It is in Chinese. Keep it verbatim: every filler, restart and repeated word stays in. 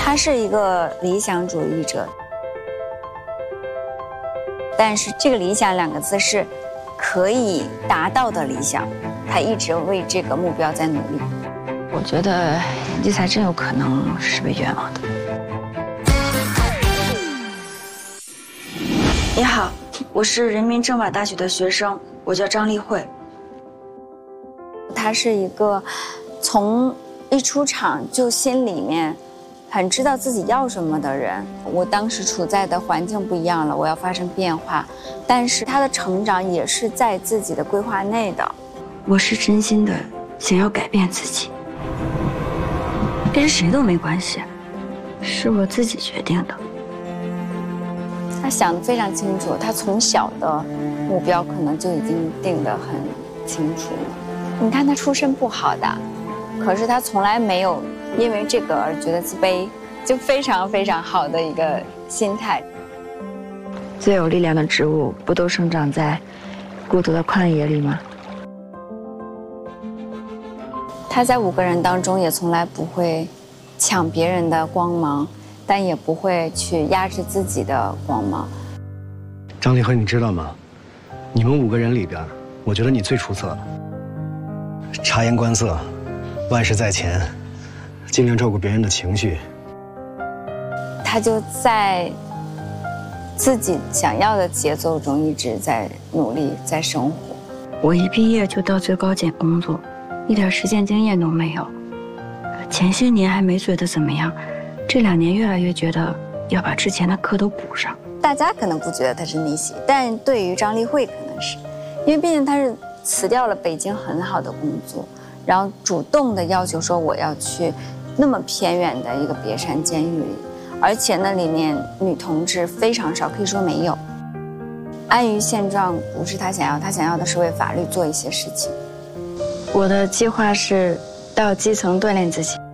他是一个理想主义者，但是这个理想两个字是可以达到的理想，他一直为这个目标在努力。 我觉得丽才真有可能是被冤枉的。 你好，我是人民政法大学的学生，我叫张丽慧。 他是一个从一出场就心里面很知道自己要什么的人。我当时处在的环境不一样了，我要发生变化，但是他的成长也是在自己的规划内的。 我是真心的想要改变自己，跟谁都没关系，是我自己决定的。 他想得非常清楚，他从小的目标可能就已经定得很清楚了。你看他出身不好的，可是他从来没有因为这个而觉得自卑，就非常非常好的一个心态。 最有力量的植物不都生长在孤独的旷野里吗？ 他在五个人当中也从来不会抢别人的光芒，但也不会去压制自己的光芒。 张丽慧，你知道吗？你们五个人里边，我觉得你最出色。察言观色，万事在前，尽量照顾别人的情绪。 他就在自己想要的节奏中一直在努力，在生活。 我一毕业就到最高检工作，一点实践经验都没有。前些年还没觉得怎么样，这两年越来越觉得要把之前的课都补上。 大家可能不觉得他是逆袭，但对于张丽慧可能是，因为毕竟他是辞掉了北京很好的工作，然后主动的要求说我要去那么偏远的一个别山监狱里，而且那里面女同志非常少，可以说没有。安于现状不是他想要，他想要的是为法律做一些事情。 我的计划是到基层锻炼自己。